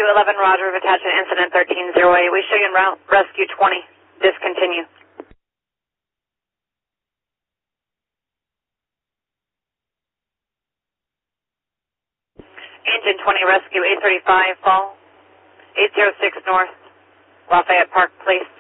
11, Roger, we've attached an incident 1308. We show you en route, rescue 20. Discontinue. Engine 20, rescue 835, fall. 806 north, Lafayette Park, please.